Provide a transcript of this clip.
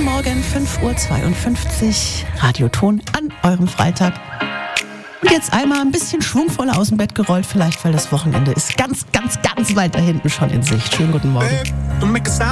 Guten Morgen, 5:52 Uhr, Radioton an eurem Freitag. Und jetzt einmal ein bisschen schwungvoller aus dem Bett gerollt, vielleicht weil das Wochenende ist ganz, ganz, ganz weit da hinten schon in Sicht. Schönen guten Morgen.